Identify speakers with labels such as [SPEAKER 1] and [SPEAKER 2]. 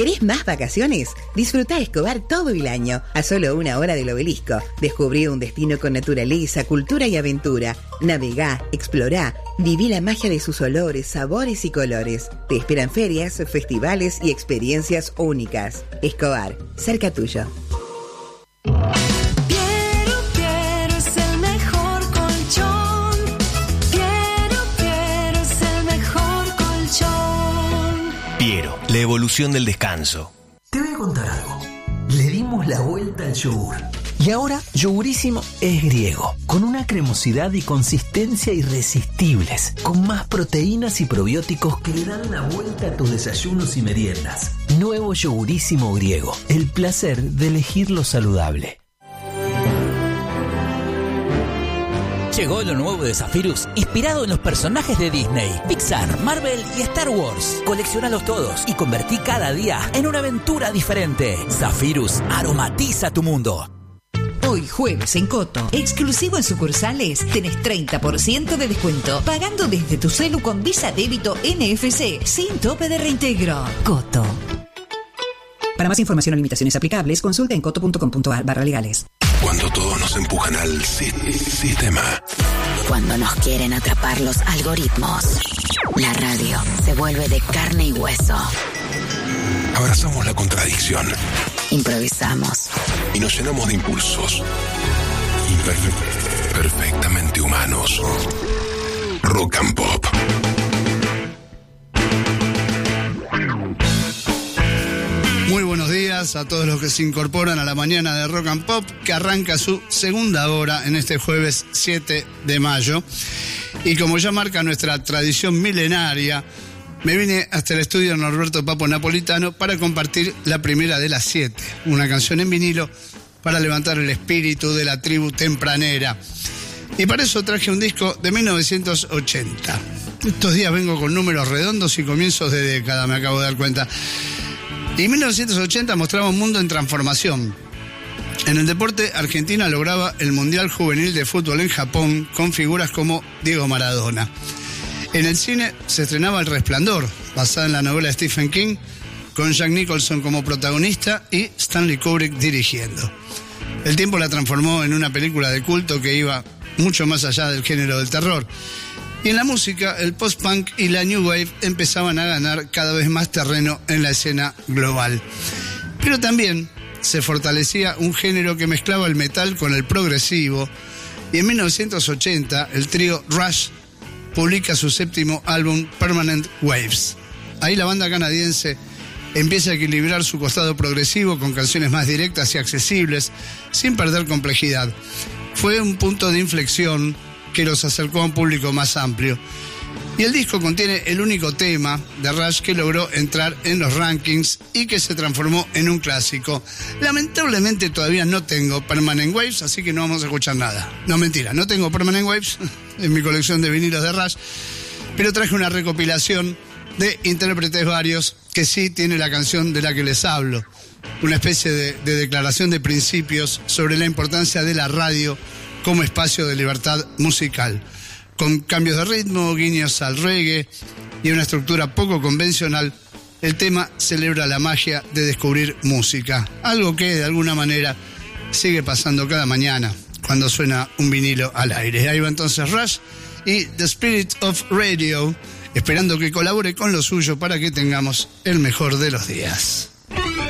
[SPEAKER 1] ¿Querés más vacaciones? Disfrutá Escobar todo el año, a solo 1 hora del Obelisco. Descubrí un destino con naturaleza, cultura y aventura. Navegá, explorá, viví la magia de sus olores, sabores y colores. Te esperan ferias, festivales y experiencias únicas. Escobar, cerca tuyo.
[SPEAKER 2] Piero es el mejor colchón. Piero es el mejor colchón.
[SPEAKER 3] Piero, la evolución del descanso.
[SPEAKER 4] Te voy a contar algo. Le dimos la vuelta al yogur. Y ahora, Yogurísimo es griego, con una cremosidad y consistencia irresistibles, con más proteínas y probióticos que le dan la vuelta a tus desayunos y meriendas. Nuevo Yogurísimo griego, el placer de elegir lo saludable.
[SPEAKER 5] Llegó lo nuevo de Zephyrus, inspirado en los personajes de Disney, Pixar, Marvel y Star Wars. Coleccionalos todos y convertí cada día en una aventura diferente. Zephyrus aromatiza tu mundo.
[SPEAKER 6] Hoy jueves en Coto, exclusivo en sucursales, tenés 30% de descuento, pagando desde tu celu con Visa Débito NFC, sin tope de reintegro. Coto. Para más información o limitaciones aplicables, consulta en coto.com.ar/legales.
[SPEAKER 7] Cuando todos nos empujan al sistema.
[SPEAKER 8] Cuando nos quieren atrapar los algoritmos. La radio se vuelve de carne y hueso.
[SPEAKER 7] Abrazamos la contradicción.
[SPEAKER 8] Improvisamos.
[SPEAKER 7] Y nos llenamos de impulsos. Perfectamente humanos. Rock and Pop.
[SPEAKER 9] Muy buenos días a todos los que se incorporan a la mañana de Rock and Pop, que arranca su segunda hora en este jueves 7 de mayo. Y como ya marca nuestra tradición milenaria, me vine hasta el estudio Norberto Papo Napolitano para compartir la primera de las 7, una canción en vinilo para levantar el espíritu de la tribu tempranera. Y para eso traje un disco de 1980. Estos días vengo con números redondos y comienzos de década, me acabo de dar cuenta. Y 1980 mostraba un mundo en transformación. En el deporte, Argentina lograba el Mundial Juvenil de Fútbol en Japón con figuras como Diego Maradona. En el cine se estrenaba El Resplandor, basada en la novela de Stephen King, con Jack Nicholson como protagonista y Stanley Kubrick dirigiendo. El tiempo la transformó en una película de culto que iba mucho más allá del género del terror. Y en la música, el post-punk y la new wave empezaban a ganar cada vez más terreno en la escena global. Pero también se fortalecía un género que mezclaba el metal con el progresivo, y en 1980 el trío Rush publica su séptimo álbum Permanent Waves. Ahí la banda canadiense empieza a equilibrar su costado progresivo con canciones más directas y accesibles, sin perder complejidad. Fue un punto de inflexión que los acercó a un público más amplio. Y el disco contiene el único tema de Rush que logró entrar en los rankings y que se transformó en un clásico. Lamentablemente todavía no tengo Permanent Waves, así que no vamos a escuchar nada. No, mentira, no tengo Permanent Waves en mi colección de vinilos de Rush, pero traje una recopilación de intérpretes varios que sí tiene la canción de la que les hablo. Una especie de declaración de principios sobre la importancia de la radio como espacio de libertad musical, con cambios de ritmo, guiños al reggae y una estructura poco convencional. El tema celebra la magia de descubrir música, algo que de alguna manera sigue pasando cada mañana cuando suena un vinilo al aire. Ahí va entonces Rush y The Spirit of Radio, esperando que colabore con lo suyo para que tengamos el mejor de los días.